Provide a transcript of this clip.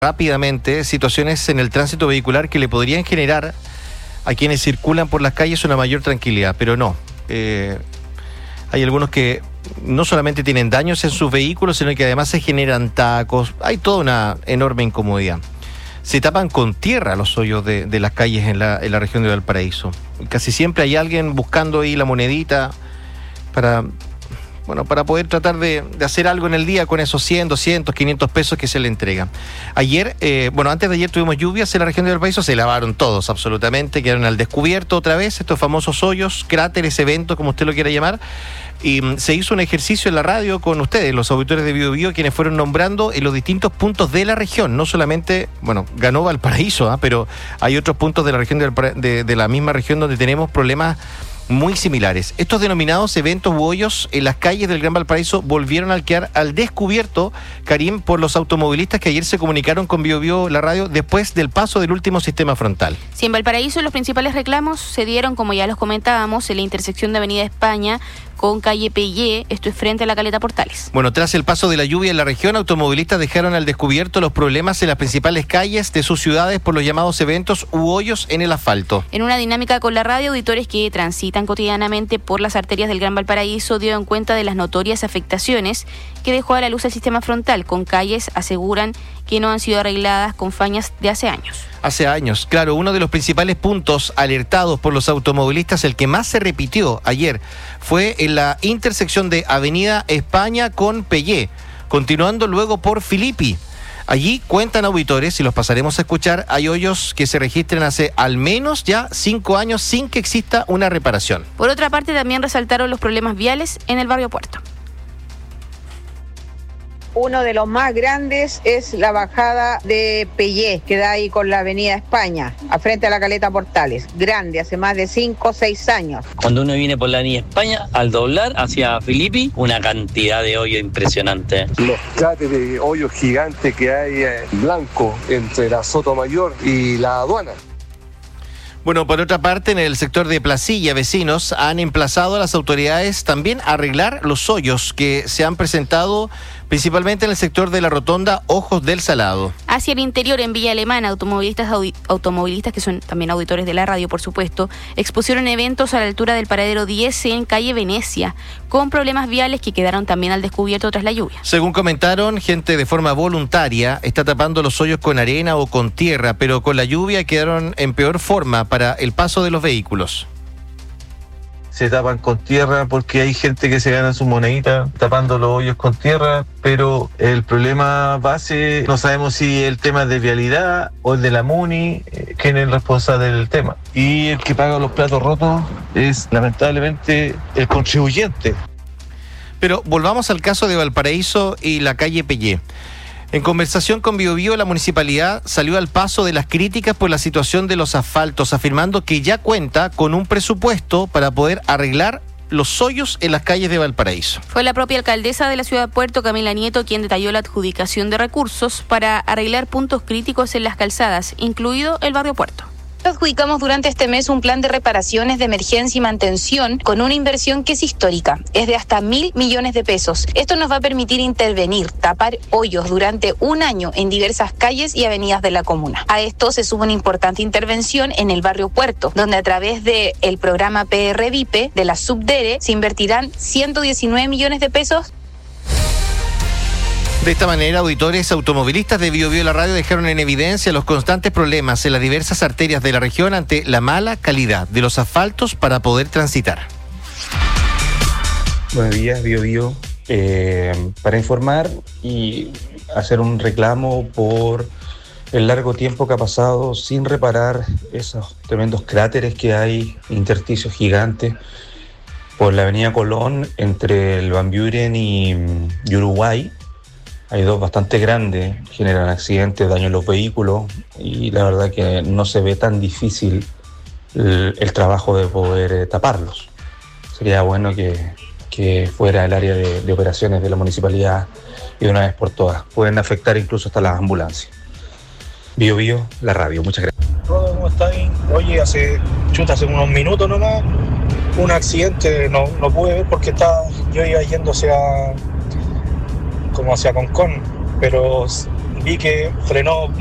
rápidamente situaciones en el tránsito vehicular que le podrían generar a quienes circulan por las calles una mayor tranquilidad, pero no. Hay algunos que no solamente tienen daños en sus vehículos, sino que además se generan tacos. Hay toda una enorme incomodidad. Se tapan con tierra los hoyos de las calles en la región de Valparaíso. Casi siempre hay alguien buscando ahí la monedita para poder tratar de hacer algo en el día con esos 100, 200, 500 pesos que se le entregan. Ayer, antes de ayer tuvimos lluvias en la región de Valparaíso, se lavaron todos absolutamente, quedaron al descubierto otra vez estos famosos hoyos, cráteres, eventos, como usted lo quiera llamar, y se hizo un ejercicio en la radio con ustedes, los auditores de Bio Bio, quienes fueron nombrando en los distintos puntos de la región, no solamente, ganó Valparaíso, pero hay otros puntos de la región de la misma región donde tenemos problemas muy similares. Estos denominados eventos u hoyos en las calles del Gran Valparaíso volvieron a quedar al descubierto, Karim, por los automovilistas que ayer se comunicaron con Bio Bio, la radio, después del paso del último sistema frontal. Sí, en Valparaíso los principales reclamos se dieron, como ya los comentábamos, en la intersección de Avenida España con calle Pellé, esto es frente a la Caleta Portales. Tras el paso de la lluvia en la región, automovilistas dejaron al descubierto los problemas en las principales calles de sus ciudades por los llamados eventos u hoyos en el asfalto. En una dinámica con la radio, auditores que transitan cotidianamente por las arterias del Gran Valparaíso dieron cuenta de las notorias afectaciones que dejó a la luz el sistema frontal, con calles, aseguran, que no han sido arregladas con fañas de hace años. Hace años, claro, uno de los principales puntos alertados por los automovilistas, el que más se repitió ayer, fue en la intersección de Avenida España con Pellé, continuando luego por Filippi. Allí, cuentan auditores, y los pasaremos a escuchar, hay hoyos que se registran hace al menos ya 5 años sin que exista una reparación. Por otra parte, también resaltaron los problemas viales en el barrio Puerto. Uno de los más grandes es la bajada de Pellé, que da ahí con la Avenida España, a frente a la Caleta Portales. Grande, hace más de 5 o 6 años. Cuando uno viene por la Avenida España, al doblar hacia Filippi, una cantidad de hoyos impresionante. Los cráteres de hoyos gigantes que hay en blanco entre la Sotomayor y la aduana. Por otra parte, en el sector de Placilla, vecinos han emplazado a las autoridades también a arreglar los hoyos que se han presentado principalmente en el sector de la rotonda Ojos del Salado. Hacia el interior, en Villa Alemana, automovilistas que son también auditores de la radio, por supuesto, expusieron eventos a la altura del paradero 10 en calle Venecia, con problemas viales que quedaron también al descubierto tras la lluvia. Según comentaron, gente de forma voluntaria está tapando los hoyos con arena o con tierra, pero con la lluvia quedaron en peor forma para el paso de los vehículos. Se tapan con tierra porque hay gente que se gana su monedita tapando los hoyos con tierra, pero el problema base, no sabemos si el tema es de vialidad o el de la MUNI, quién es el responsable del tema. Y el que paga los platos rotos es lamentablemente el contribuyente. Pero volvamos al caso de Valparaíso y la calle Pellé. En conversación con Bio Bio, la municipalidad salió al paso de las críticas por la situación de los asfaltos, afirmando que ya cuenta con un presupuesto para poder arreglar los hoyos en las calles de Valparaíso. Fue la propia alcaldesa de la ciudad de Puerto, Camila Nieto, quien detalló la adjudicación de recursos para arreglar puntos críticos en las calzadas, incluido el barrio Puerto. Adjudicamos durante este mes un plan de reparaciones de emergencia y mantención con una inversión que es histórica, es de hasta 1.000 millones de pesos. Esto nos va a permitir intervenir, tapar hoyos durante un año en diversas calles y avenidas de la comuna. A esto se suma una importante intervención en el barrio Puerto, donde a través del programa PR-VIPE de la Subdere se invertirán 119 millones de pesos. De esta manera, auditores automovilistas de Bio Bio la radio dejaron en evidencia los constantes problemas en las diversas arterias de la región ante la mala calidad de los asfaltos para poder transitar. Buenos días, Bio Bio. Para informar y hacer un reclamo por el largo tiempo que ha pasado sin reparar esos tremendos cráteres que hay, intersticios gigantes, por la avenida Colón entre el Van Buren y Uruguay. Hay dos bastante grandes, generan accidentes, daño en los vehículos y la verdad que no se ve tan difícil el trabajo de poder taparlos. Sería bueno que fuera el área de operaciones de la municipalidad y de una vez por todas. Pueden afectar incluso hasta las ambulancias. Bio Bio, la radio. Muchas gracias. ¿Cómo está bien? Oye, hace unos minutos nomás, un accidente, no pude ver porque yo iba yendo hacia Concón, pero vi que frenó